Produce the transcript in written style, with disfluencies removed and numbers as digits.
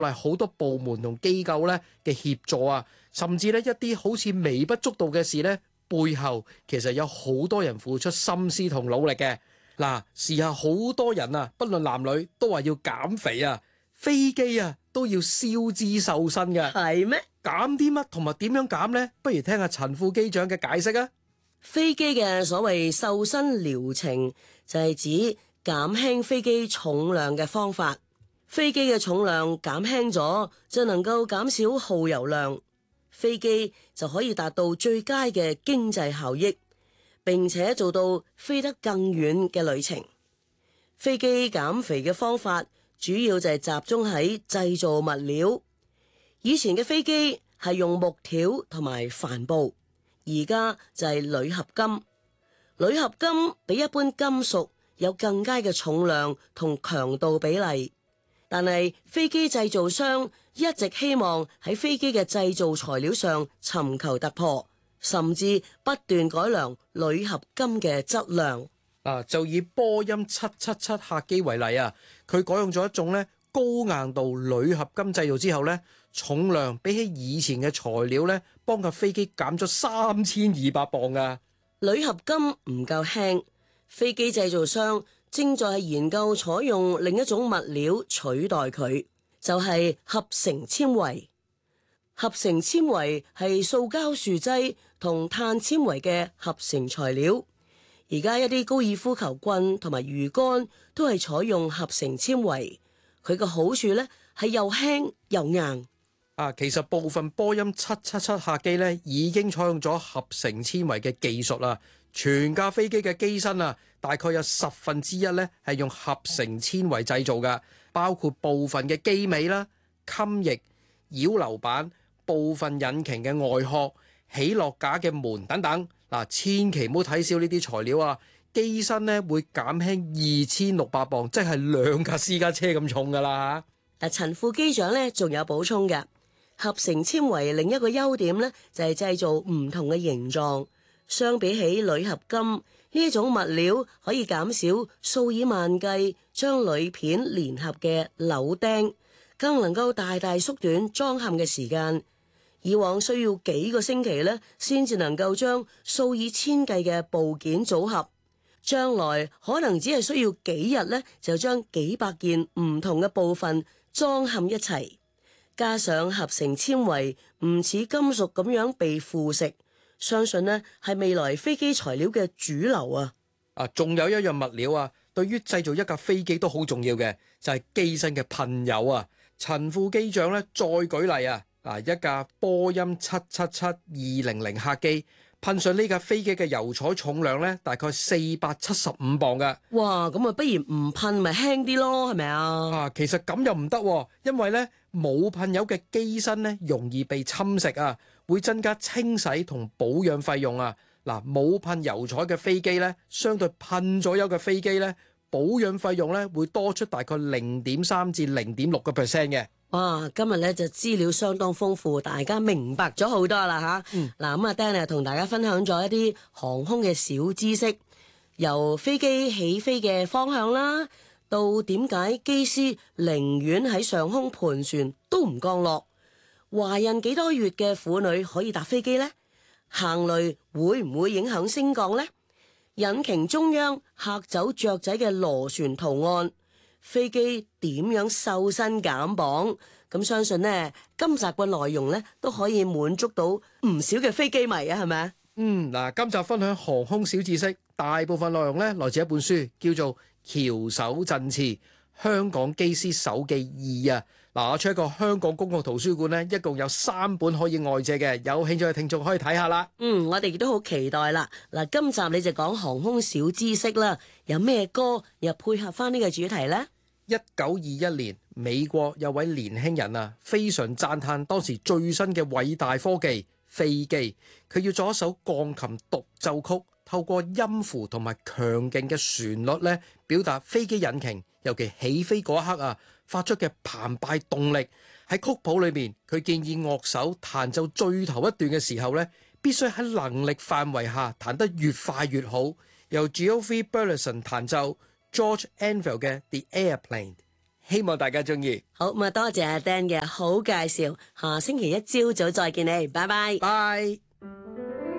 係好多部門同機構咧嘅協助啊，甚至咧一啲好似微不足道嘅事咧，背後其實有好多人付出心思同努力嘅。嗱，時下好多人啊，不論男女都話要減肥啊，飛機啊都要燒脂瘦身嘅。 係咩？ 減啲乜同埋點樣減呢？不如聽下陳副機長嘅解釋啊！ 飛機嘅所謂瘦身療程就係指減輕飛機重量嘅方法。飛機嘅重量減輕咗，就能夠減少耗油量，飛機就可以達到最佳嘅經濟效益，並且做到飛得更遠嘅旅程。飛機減肥嘅方法主要就係集中喺製造物料。以前嘅飛機係用木條同埋帆布，而家就係鋁合金。鋁合金比一般金屬有更佳嘅重量同強度比例，但係飛機製造商一直希望喺飛機嘅製造材料上尋求突破，甚至不斷改良鋁合金嘅質量。 就以波音777客機為例啊，佢改用咗一種咧高硬度鋁合金製造之後咧，重量比起以前嘅材料咧，幫架飛機減咗3200磅噶。 鋁合金唔夠輕，飛機製造商正在研究採用另一種物料取代佢，就係合成纖維。合成纖維係塑膠樹脂同碳纖維嘅合成材料。而家一啲高爾夫球棍同埋魚竿都係採用合成纖維，佢嘅好處呢係又輕又硬。 其實部分波音777客機咧已經採用咗合成纖維嘅技術啦，全架飛機嘅機身啊，大概有1/10咧係用合成纖維製造㗎，包括部分嘅機尾啦、襟翼、擾流板、部分引擎嘅外殼、起落架嘅門等等。千祈唔好睇少呢啲材料啊！機身咧會減輕2600磅，即係2架私家車咁重㗎啦。 陳副機長咧仲有補充嘅，合成纖維另一個優點咧就係製造唔同嘅形狀。相比起鋁合金呢一種物料，可以減少數以萬計將鋁片連合嘅扭釘，更能夠大大縮短裝嵌嘅時間。以往需要幾個星期咧，先至能夠將數以千計嘅部件組合，將來可能只係需要幾日咧，就將幾百件唔同嘅部分裝嵌一齊。加上合成纖維唔似金屬咁樣被腐蝕，相信呢係未來飛機材料嘅主流啊！ 仲有一樣物料啊，對於製造一架飛機都好重要嘅，就係機身嘅噴油啊！陳副機長咧再舉例啊！一架波音777-200客機噴上呢架飛機嘅油彩重量咧，大概475磅㗎。 哇！咁不如唔噴咪輕啲咯，係咪啊？ 其實咁又唔得，因為咧冇噴油嘅機身咧容易被侵蝕啊，會增加清洗同保養費用啊。冇噴油彩嘅飛機咧，相對噴咗油嘅飛機咧，保養費用咧會多出大概0.3%至0.6%嘅。 哇！今日咧就資料相當豐富，大家明白咗好多啦嚇。嗱咁Danny同大家分享咗一啲航空嘅小知識，由飛機起飛嘅方向啦，到點解機師寧願喺上空盤旋都唔降落，懷孕幾多月嘅婦女可以搭飛機呢？行雷會唔會影響升降呢？引擎中央嚇走雀仔嘅螺旋圖案。飛機點樣瘦身減磅？咁相信呢，今集嘅內容呢都可以滿足到唔少嘅飛機迷啊，係咪？ 今集分享航空小知識，大部分內容呢來自一本書，叫做《翹首振翅：香港機師手記2》啊。我出一個香港公共圖書館呢，一共有3本可以外借嘅，有興趣嘅聽眾可以睇下啦。 我哋亦都好期待啦。今集你就講航空小知識啦，有咩歌又配合翻呢個主題呢？1921年，美國有位年輕人啊，非常讚嘆當時最新嘅偉大科技飛機。佢要做一首鋼琴獨奏曲，透過音符同埋強勁嘅旋律咧，表達飛機引擎，尤其起飛嗰一刻啊，發出嘅澎湃動力。喺曲譜裏面，佢建議樂手彈奏最頭一段嘅時候咧，必須喺能力範圍下彈得越快越好。由 Geoffrey Burleson 彈奏。George Anvil 嘅《The Airplane》 希望大家中意。 好，咁啊，多謝阿 Dan 嘅好介紹，下星期一朝早再見你，拜拜。 拜。